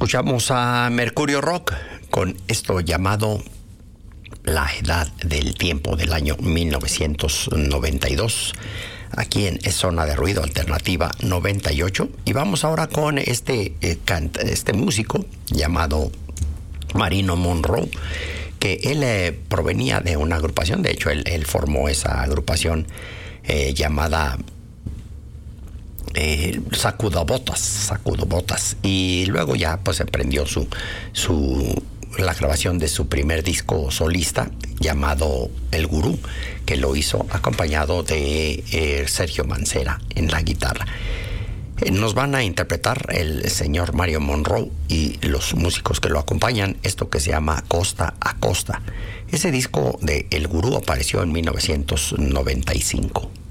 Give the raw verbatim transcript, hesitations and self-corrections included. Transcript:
Escuchamos a Mercurio Rock con esto llamado La Edad del Tiempo del año mil novecientos noventa y dos, aquí en Zona de Ruido Alternativa noventa y ocho. Y vamos ahora con este, eh, canta, este músico llamado Marino Monroe, que él eh, provenía de una agrupación. De hecho, él, él formó esa agrupación eh, llamada Eh, Sacudobotas, Sacudobotas, y luego ya pues emprendió su, su la grabación de su primer disco solista llamado El Gurú, que lo hizo acompañado de eh, Sergio Mancera en la guitarra. Eh, nos van a interpretar el señor Mario Monroe y los músicos que lo acompañan esto que se llama Costa a Costa. Ese disco de El Gurú apareció en mil novecientos noventa y cinco.